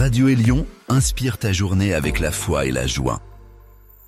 Radio Élion inspire ta journée avec la foi et la joie.